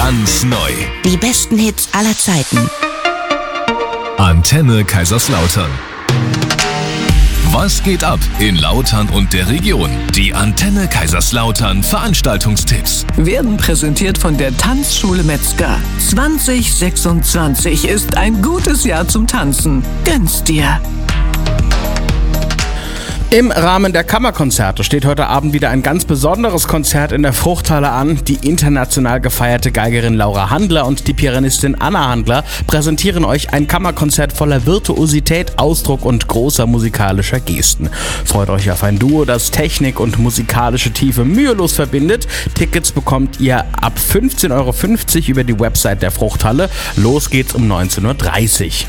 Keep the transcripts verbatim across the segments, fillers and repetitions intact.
Ganz neu. Die besten Hits aller Zeiten. Antenne Kaiserslautern. Was geht ab in Lautern und der Region? Die Antenne Kaiserslautern Veranstaltungstipps. Werden präsentiert von der Tanzschule Metzger. zwanzig sechsundzwanzig ist ein gutes Jahr zum Tanzen. Gönn's dir. Im Rahmen der Kammerkonzerte steht heute Abend wieder ein ganz besonderes Konzert in der Fruchthalle an. Die international gefeierte Geigerin Laura Handler und die Pianistin Anna Handler präsentieren euch ein Kammerkonzert voller Virtuosität, Ausdruck und großer musikalischer Gesten. Freut euch auf ein Duo, das Technik und musikalische Tiefe mühelos verbindet. Tickets bekommt ihr ab fünfzehn Euro fünfzig über die Website der Fruchthalle. Los geht's um neunzehn Uhr dreißig.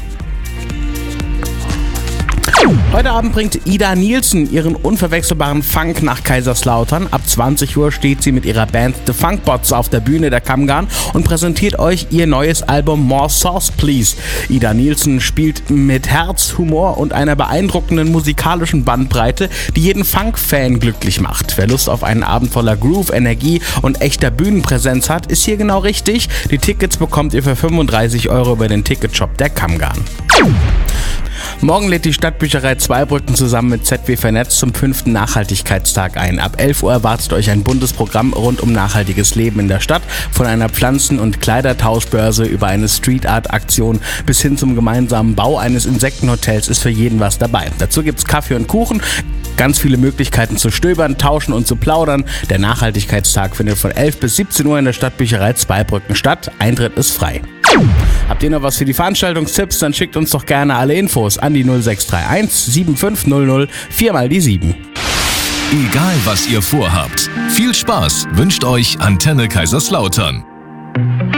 Heute Abend bringt Ida Nielsen ihren unverwechselbaren Funk nach Kaiserslautern. Ab zwanzig Uhr steht sie mit ihrer Band The Funkbots auf der Bühne der Kammgarn und präsentiert euch ihr neues Album More Sauce Please. Ida Nielsen spielt mit Herz, Humor und einer beeindruckenden musikalischen Bandbreite, die jeden Funk-Fan glücklich macht. Wer Lust auf einen Abend voller Groove, Energie und echter Bühnenpräsenz hat, ist hier genau richtig. Die Tickets bekommt ihr für fünfunddreißig Euro über den Ticketshop der Kammgarn. Morgen lädt die Stadtbücherei Zweibrücken zusammen mit Z W Vernetzt zum fünften Nachhaltigkeitstag ein. Ab elf Uhr erwartet euch ein buntes Programm rund um nachhaltiges Leben in der Stadt. Von einer Pflanzen- und Kleidertauschbörse über eine Street-Art-Aktion bis hin zum gemeinsamen Bau eines Insektenhotels ist für jeden was dabei. Dazu gibt's Kaffee und Kuchen, ganz viele Möglichkeiten zu stöbern, tauschen und zu plaudern. Der Nachhaltigkeitstag findet von elf bis siebzehn Uhr in der Stadtbücherei Zweibrücken statt. Eintritt ist frei. Habt ihr noch was für die Veranstaltungstipps? Dann schickt uns doch gerne alle Infos an die null sechs drei eins sieben fünf null null vier mal die sieben. Egal was ihr vorhabt, viel Spaß wünscht euch Antenne Kaiserslautern.